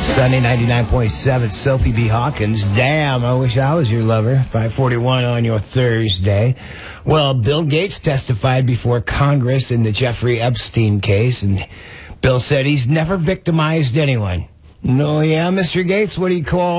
Sunday 99.7, Sophie B. Hawkins. Damn, I wish I was your lover. 541 on your Thursday. Well, Bill Gates testified before Congress in the Jeffrey Epstein case, and Bill said he's never victimized anyone. No, yeah, Mr. Gates, what do you call